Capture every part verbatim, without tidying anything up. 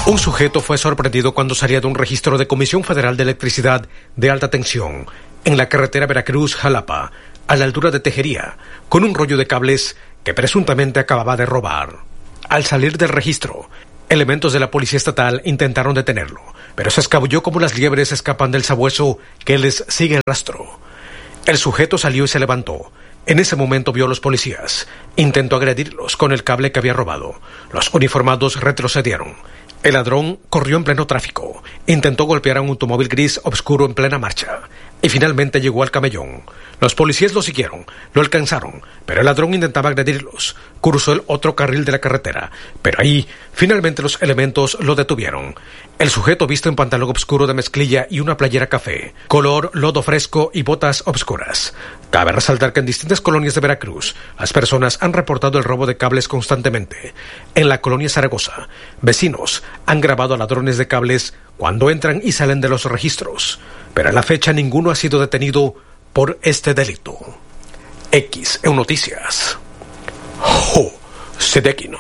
Un sujeto fue sorprendido cuando salía de un registro de Comisión Federal de Electricidad de alta tensión en la carretera Veracruz-Jalapa, a la altura de Tejería, con un rollo de cables que presuntamente acababa de robar. Al salir del registro, elementos de la policía estatal intentaron detenerlo, pero se escabulló como las liebres escapan del sabueso que les sigue el rastro. El sujeto salió y se levantó. En ese momento vio a los policías. Intentó agredirlos con el cable que había robado. Los uniformados retrocedieron. El ladrón corrió en pleno tráfico. Intentó golpear a un automóvil gris oscuro en plena marcha. Y finalmente llegó al camellón. Los policías lo siguieron, lo alcanzaron, pero el ladrón intentaba agredirlos. Cruzó el otro carril de la carretera, pero ahí, finalmente los elementos lo detuvieron. El sujeto visto en pantalón oscuro de mezclilla y una playera café, color lodo fresco y botas obscuras. Cabe resaltar que en distintas colonias de Veracruz, las personas han reportado el robo de cables constantemente. En la colonia Zaragoza, vecinos han grabado a ladrones de cables cuando entran y salen de los registros, pero a la fecha ninguno ha sido detenido por este delito. X en Noticias. José de Aquino.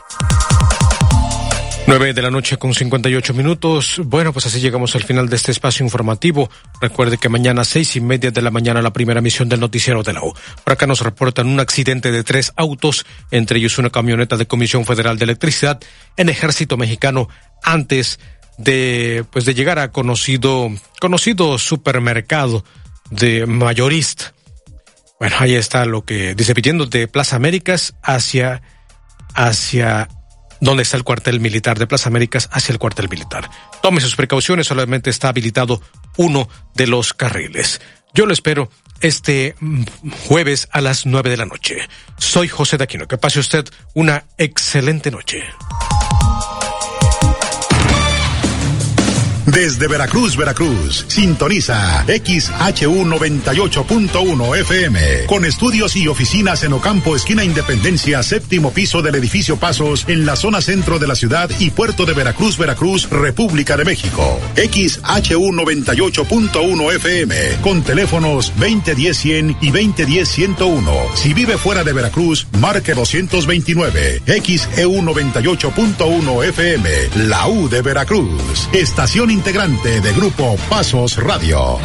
Nueve de la noche con cincuenta y ocho minutos. Bueno, pues así llegamos al final de este espacio informativo. Recuerde que mañana a seis y media de la mañana la primera emisión del noticiero de la U. Por acá nos reportan un accidente de tres autos, entre ellos una camioneta de Comisión Federal de Electricidad en Ejército Mexicano, antes de, pues de llegar a conocido, conocido supermercado de mayorista. Bueno, ahí está lo que dice, pidiendo de Plaza Américas hacia, hacia donde está el cuartel militar, de Plaza Américas hacia el cuartel militar. Tome sus precauciones, solamente está habilitado uno de los carriles. Yo lo espero este jueves a las nueve de la noche. Soy José de Aquino. Que pase usted una excelente noche. Desde Veracruz, Veracruz, sintoniza X H U noventa y ocho punto uno F M, con estudios y oficinas en Ocampo, esquina Independencia, séptimo piso del edificio Pasos, en la zona centro de la ciudad y puerto de Veracruz, Veracruz, República de México. X H U noventa y ocho punto uno F M, con teléfonos veinte diez cien y veinte diez ciento uno. Si vive fuera de Veracruz, marque doscientos veintinueve. X E U noventa y ocho punto uno F M, la U de Veracruz. Estación integrante de Grupo Pasos Radio.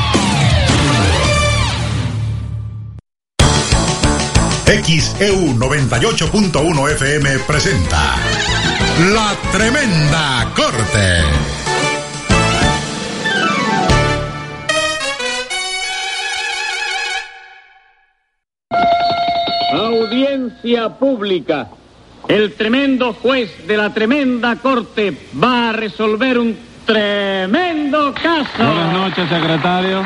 X E U noventa y ocho punto uno F M presenta La Tremenda Corte. Audiencia pública. El tremendo juez de la tremenda corte va a resolver un tremendo caso. Buenas noches, secretario.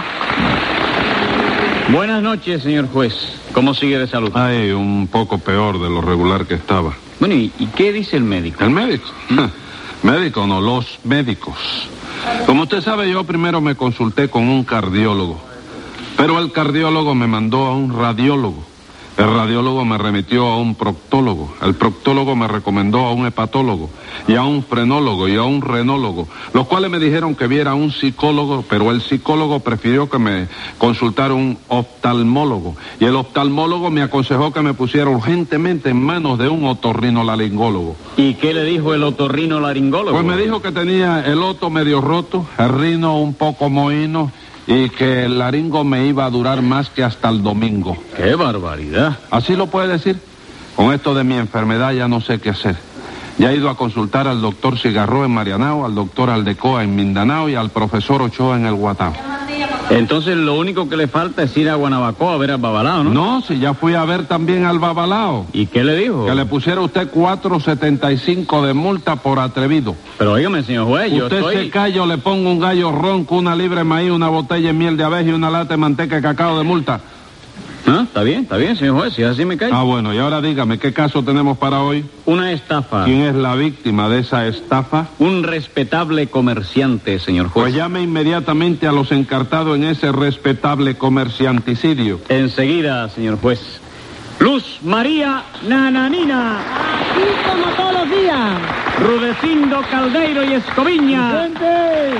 Buenas noches, señor juez. ¿Cómo sigue de salud? Ay, un poco peor de lo regular que estaba. Bueno, ¿y, y qué dice el médico? ¿El médico? ¿Mm? Médico, no, los médicos. Como usted sabe, yo primero me consulté con un cardiólogo, pero el cardiólogo me mandó a un radiólogo. El radiólogo me remitió a un proctólogo, el proctólogo me recomendó a un hepatólogo, y a un frenólogo, y a un renólogo, los cuales me dijeron que viera a un psicólogo, pero el psicólogo prefirió que me consultara un oftalmólogo, y el oftalmólogo me aconsejó que me pusiera urgentemente en manos de un otorrinolaringólogo. ¿Y qué le dijo el otorrinolaringólogo? Pues me dijo que tenía el oto medio roto, el rino un poco mohino, y que el laringo me iba a durar más que hasta el domingo. ¡Qué barbaridad! Así lo puede decir. Con esto de mi enfermedad ya no sé qué hacer. Ya he ido a consultar al doctor Cigarró en Marianao, al doctor Aldecoa en Mindanao y al profesor Ochoa en el Guatao. Entonces lo único que le falta es ir a Guanabacoa a ver al Babalao, ¿no? No, si ya fui a ver también al Babalao. ¿Y qué le dijo? Que le pusiera usted cuatro setenta y cinco de multa por atrevido. Pero óigame, señor juez, yo usted estoy... se calla o le pongo un gallo ronco, una libra de maíz, una botella de miel de abeja y una lata de manteca de cacao de multa. Ah, está bien, está bien, señor juez, si así me cae. Ah, bueno, y ahora dígame, ¿qué caso tenemos para hoy? Una estafa. ¿Quién es la víctima de esa estafa? Un respetable comerciante, señor juez. Pues llame inmediatamente a los encartados en ese respetable comercianticidio. Enseguida, señor juez. Luz María Nananina. Aquí como todos los días. Rudecindo Caldeiro y Escoviña. ¡Presente!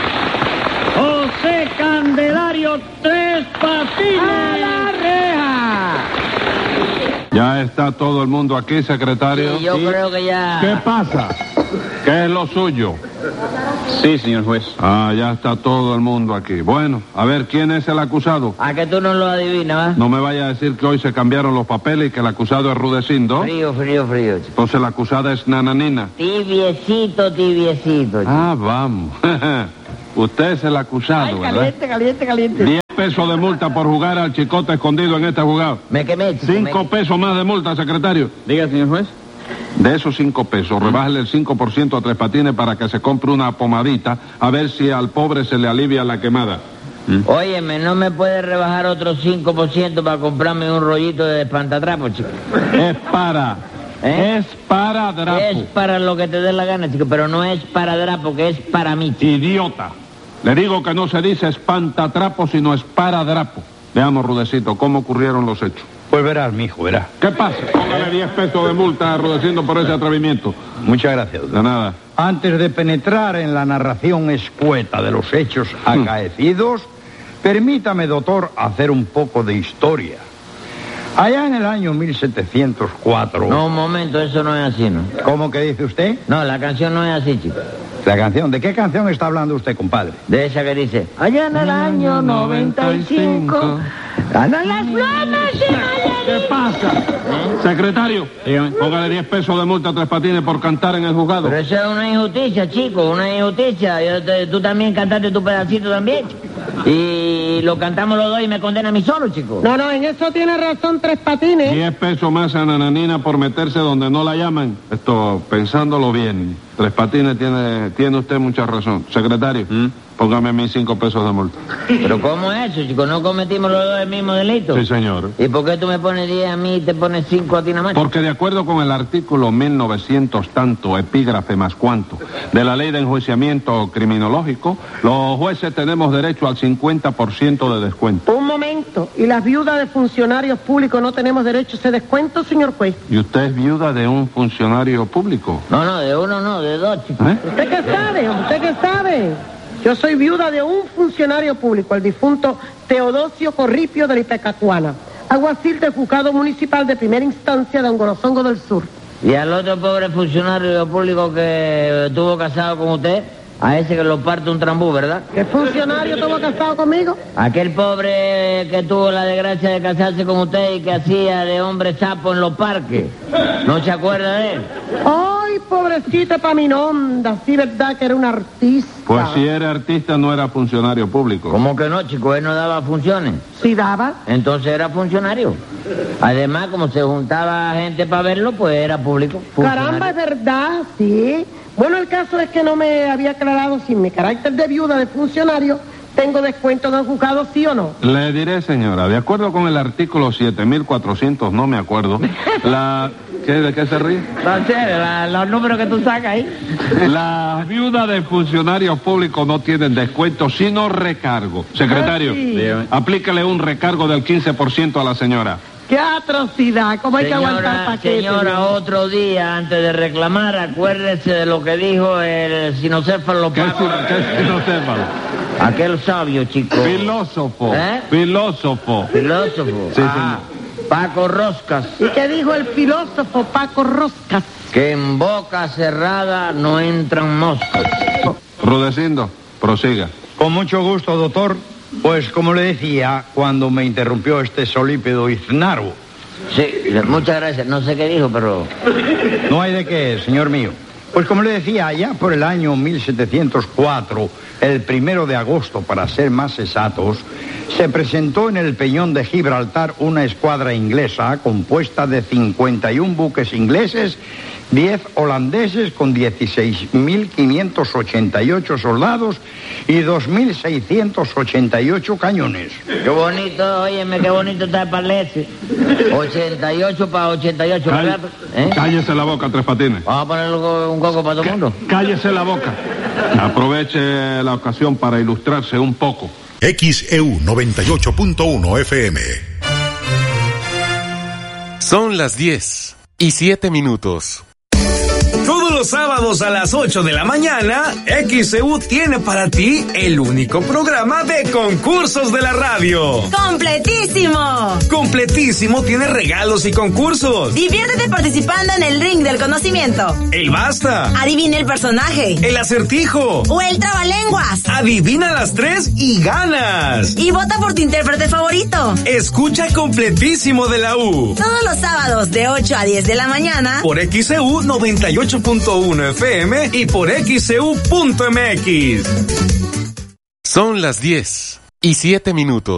José Candelario Tres Patines. ¡A la reja! ¿Ya está todo el mundo aquí, secretario? Sí, yo ¿Sí? creo que ya... ¿Qué pasa? ¿Qué es lo suyo? Sí, señor juez. Ah, ya está todo el mundo aquí. Bueno, a ver, ¿quién es el acusado? ¿A que tú no lo adivinas, va? No me vaya a decir que hoy se cambiaron los papeles y que el acusado es Rudecindo. Frío, frío, frío, chico. Entonces la acusada es Nananina. Tibiecito, tibiecito, chico. Ah, vamos. Usted es el acusado, Ay, ¿verdad? caliente, caliente, caliente. Diez pesos de multa por jugar al chicote escondido en este jugado. Me quemé, chico. Cinco me... pesos más de multa, secretario. Diga, señor juez. De esos cinco pesos, rebájale el cinco por ciento a Tres Patines para que se compre una pomadita, a ver si al pobre se le alivia la quemada. Óyeme, ¿no me puede rebajar otro cinco por ciento para comprarme un rollito de espantatrapo, chico? Es para, ¿Eh? es para drapo. Es para lo que te dé la gana, chico, pero no es para drapo, que es para mí, chico. Idiota. Le digo que no se dice espantatrapo, sino es para drapo. Veamos, Rudecito, ¿cómo ocurrieron los hechos? Pues verás, mijo, verás. ¿Qué pasa? Póngale diez pesos de multa a Rudecindo por ese atrevimiento. Muchas gracias, doctor. De nada. Antes de penetrar en la narración escueta de los hechos acaecidos, permítame, doctor, hacer un poco de historia. Allá en el año mil setecientos cuatro... No, un momento, eso no es así, ¿no? ¿Cómo que dice usted? No, la canción no es así, chico. La canción, ¿de qué canción está hablando usted, compadre? De esa que dice... Allá en el año noventa y cinco... Ganan las plumas y ¿Qué pasa? Secretario, Dígame. póngale diez pesos de multa a Tres Patines por cantar en el juzgado. Pero eso es una injusticia, chico, una injusticia. Yo te- tú también cantaste tu pedacito también, chico. Y lo cantamos los dos y me condena a mí solo, chico. No, no, en eso tiene razón Tres Patines. diez pesos más a Nananina por meterse donde no la llaman. Esto, pensándolo bien, Tres Patines tiene, tiene usted mucha razón. Secretario, póngame a mí cinco pesos de multa. Pero ¿cómo es eso, chico? ¿No cometimos los dos el mismo delito? Sí, señor. ¿Y por qué tú me pones diez a mí y te pones cinco a ti nada más? Porque de acuerdo con el artículo mil novecientos tanto, epígrafe más cuanto, de la ley de enjuiciamiento criminológico, los jueces tenemos derecho al cincuenta por ciento de descuento. Un momento, ¿y las viudas de funcionarios públicos no tenemos derecho a ese descuento, señor juez? ¿Y usted es viuda de un funcionario público? No, no, de uno no, de dos, chico. ¿Eh? ¿Usted qué sabe? ¿Usted qué sabe? Yo soy viuda de un funcionario público, el difunto Teodosio Corripio de la Ipecacuana, alguacil del juzgado municipal de primera instancia de Angorozongo del Sur. Y al otro pobre funcionario público que estuvo casado con usted, a ese que lo parte un trambú, ¿verdad? ¿Qué funcionario estuvo casado conmigo? Aquel pobre que tuvo la desgracia de casarse con usted y que hacía de hombre sapo en los parques. ¿No se acuerda de él? Ay, pobrecita Paminonda, sí, verdad que era un artista. Pues si era artista no era funcionario público. ¿Cómo que no, chico? Él no daba funciones. Sí daba. Entonces era funcionario. Además, como se juntaba gente para verlo, pues era público. funcionario. Caramba, es verdad, sí. Bueno, el caso es que no me había aclarado si mi carácter de viuda de funcionario tengo descuento en el juzgado, sí o no. Le diré, señora, de acuerdo con el artículo siete mil cuatrocientos, no me acuerdo, la... ¿Qué, ¿De qué se ríe? No sé, la- los números que tú sacas ahí. Las viudas de funcionarios públicos no tienen descuento, sino recargo. Secretario, Ah, sí. Dígame. aplícale un recargo del quince por ciento a la señora. ¡Qué atrocidad! ¿Cómo hay que aguantar Señora, paquetes? señora, otro día, antes de reclamar, acuérdese de lo que dijo el sinocéfalo ¿Qué es Paco. qué es sinocéfalo? Aquel sabio, chico. Filósofo. ¿Eh? Filósofo. Filósofo. Sí, Ah, Paco Roscas. ¿Y qué dijo el filósofo Paco Roscas? Que en boca cerrada no entran moscas. Rudecindo, prosiga. Con mucho gusto, doctor. Pues como le decía, cuando me interrumpió este solípedo Iznaro, Sí, muchas gracias. No sé qué dijo, pero... no hay de qué, señor mío. Pues como le decía, allá por el año mil setecientos cuatro, el primero de agosto, para ser más exactos, se presentó en el Peñón de Gibraltar una escuadra inglesa compuesta de cincuenta y un buques ingleses, diez holandeses con dieciséis mil quinientos ochenta y ocho soldados y dos mil seiscientos ochenta y ocho cañones. Qué bonito, óyeme, qué bonito está el palese. ochenta y ocho para ochenta y ocho, ¿verdad? ¿Eh? Cállese la boca, Tres Patines. Vamos a ponerle un coco para todo el mundo. Cállese la boca. Aproveche la ocasión para ilustrarse un poco. X E U noventa y ocho punto uno F M. Son las diez y siete minutos. Todos los sábados a las ocho de la mañana, X C U tiene para ti el único programa de concursos de la radio. ¡Completísimo! Completísimo tiene regalos y concursos. Diviértete participando en el ring del conocimiento. El basta. Adivina el personaje. El acertijo. O el trabalenguas. Adivina las tres y ganas. Y vota por tu intérprete favorito. Escucha Completísimo de la U. Todos los sábados de ocho a diez de la mañana. Por X C U noventa y ocho punto uno F M y por X C U punto M X. Son las diez y siete minutos.